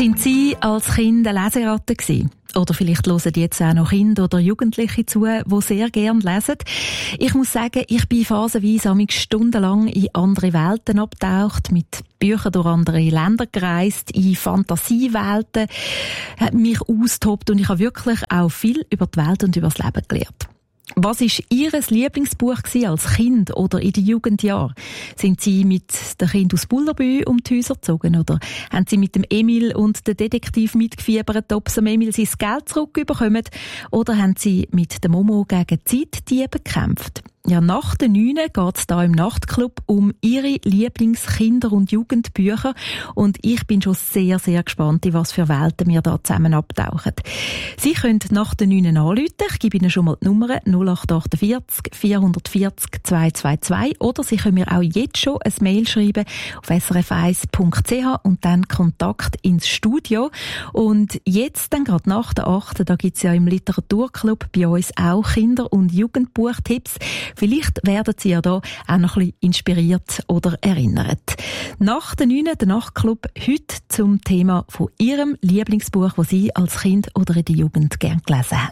Sind Sie als Kind eine Leseratte gewesen? Oder vielleicht hören jetzt auch noch Kinder oder Jugendliche zu, die sehr gerne lesen. Ich muss sagen, ich bin phasenweise stundenlang in andere Welten abgetaucht, mit Büchern durch andere Länder gereist, in Fantasiewelten, mich austobt und ich habe wirklich auch viel über die Welt und über das Leben gelernt. Was war Ihr Lieblingsbuch als Kind oder in den Jugendjahren? Sind Sie mit den Kindern aus Bullerbü um die Häuser gezogen oder haben Sie mit dem Emil und dem Detektiv mitgefiebert, ob Sie Emil sein Geld zurückbekommen, oder haben Sie mit dem Momo gegen Zeitdiebe gekämpft? Ja, nach den 9 geht es hier im Nachtclub um Ihre Lieblingskinder- und Jugendbücher und ich bin schon sehr, sehr gespannt, in was für Welten wir da zusammen abtauchen. Sie können nach den 9 anrufen. Ich gebe Ihnen schon mal die Nummer 0848 440 222 oder Sie können mir auch jetzt schon ein Mail schreiben auf srf1.ch und dann Kontakt ins Studio. Und jetzt, dann gerade nach der 8, da gibt es ja im Literaturclub bei uns auch Kinder- und Jugendbuchtipps. Vielleicht werden Sie ja da auch noch ein bisschen inspiriert oder erinnert. Nach den 9, der Nachtclub, heute zum Thema von Ihrem Lieblingsbuch, das Sie als Kind oder in der Jugend gerne gelesen haben.